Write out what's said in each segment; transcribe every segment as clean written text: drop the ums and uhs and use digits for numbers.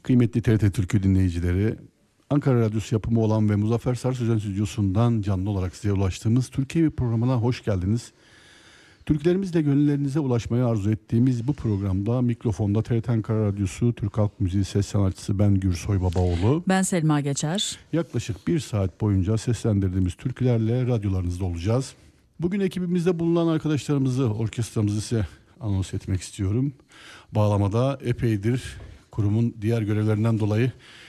Kıymetli TRT Türkü dinleyicileri, Ankara Radyosu yapımı olan ve Muzaffer Sarı Sözen Stüdyosu'ndan canlı olarak size ulaştığımız Türkiye programına hoş geldiniz. Türklerimizle gönüllerinize ulaşmayı arzu ettiğimiz bu programda mikrofonda TRT Ankara Radyosu Türk Halk Müziği ses sanatçısı ben Gürsoy Babaoğlu. Ben Selma Geçer. Yaklaşık 1 saat boyunca seslendirdiğimiz türkülerle radyolarınızda olacağız. Bugün ekibimizde bulunan arkadaşlarımızı, orkestramızı size anons etmek istiyorum. Bağlamada epeydir kurumun diğer görevlerinden dolayı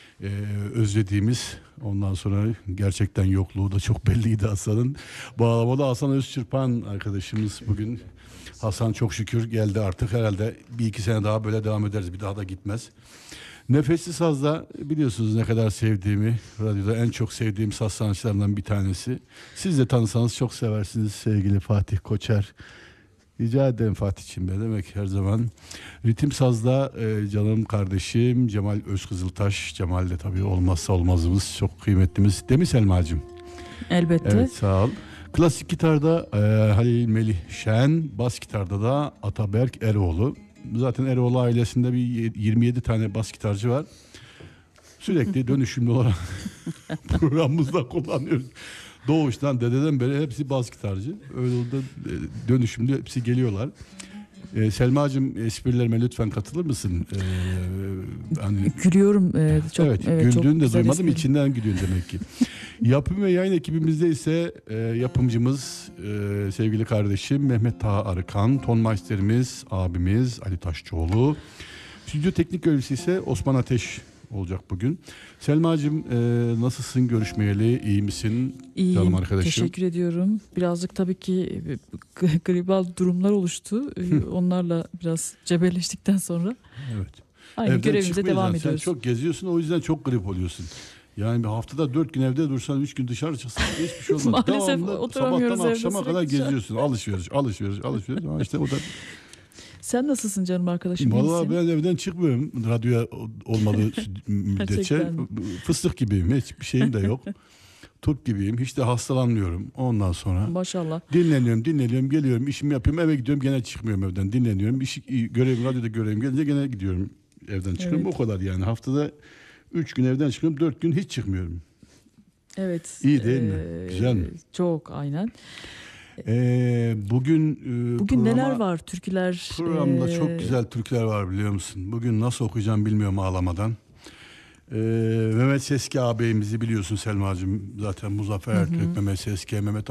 özlediğimiz, ondan sonra gerçekten yokluğu da çok belliydi Hasan'ın. Bağlamada Hasan Özçırpan arkadaşımız bugün. Hasan çok şükür geldi artık, herhalde 1-2 sene daha böyle devam ederiz, bir daha da gitmez. Nefesli Saz'da biliyorsunuz ne kadar sevdiğimi, radyoda en çok sevdiğim saz sanatçılarından bir tanesi. Siz de tanısanız çok seversiniz sevgili Fatih Koçer. Rica ederim Fatih'ciğim, ne demek her zaman. Ritim Saz'da canım kardeşim Cemal Özkızıltaş. Cemal de tabii olmazsa olmazımız, çok kıymetlimiz. Değil mi Selma'cığım? Elbette. Evet, sağ ol. Klasik gitarda Halil Melih Şen, bas gitarda da Ataberk Eroğlu. Zaten Eroğlu ailesinde bir 27 tane bas gitarcı var. Sürekli dönüşümlü olarak programımızda kullanıyoruz. Doğuştan, dededen beri hepsi bas gitarcı. Öyle oldu, dönüşümlü hepsi geliyorlar. Selma'cığım, esprilerime lütfen katılır mısın? Hani... Gülüyorum. Çok, evet, güldüğünü de duymadım, espri. içinden gülüyorsun demek ki. Yapım ve yayın ekibimizde ise yapımcımız sevgili kardeşim Mehmet Taha Arıkan, tonmeisterimiz abimiz Ali Taşçıoğlu, stüdyo teknik görevlisi ise Osman Ateş olacak bugün. Selma'cığım, nasılsın görüşmeyeli, iyi misin? İyiyim, canım arkadaşım? Teşekkür ediyorum. Birazcık tabii ki gribal durumlar oluştu. Onlarla biraz cebelleştikten sonra evet. aynı Evden görevimize devam ediyoruz. Sen çok geziyorsun, o yüzden çok grip oluyorsun. Yani bir haftada 4 gün evde dursan, 3 gün dışarı çıksan hiçbir şey olmaz. Maalesef devamlı oturamıyoruz sabahtan evde, akşama kadar sürekli. geziyorsun. Alışveriş. Ama işte o da... Sen nasılsın canım arkadaşım? Vallahi ben evden çıkmıyorum radyoya olmadığı müddetçe. Fıstık gibiyim, hiçbir şeyim de yok. Turp gibiyim, hiç de hastalanmıyorum. Ondan sonra maşallah dinleniyorum, geliyorum, işimi yapıyorum, eve gidiyorum, gene çıkmıyorum evden, dinleniyorum. Radyoda görevim gelince gene gidiyorum, evden çıkıyorum. Evet. O kadar yani, haftada 3 gün evden çıkıyorum, 4 gün hiç çıkmıyorum. Evet. İyi değil mi? Güzel mi? Çok, aynen. Bugün neler var türküler? Programda çok güzel türküler var, biliyor musun? Bugün nasıl okuyacağım bilmiyorum ağlamadan. Mehmet Seski ağabeyimizi biliyorsun Selma'cığım, zaten Muzaffer Ertürk, Mehmet Seski, Mehmet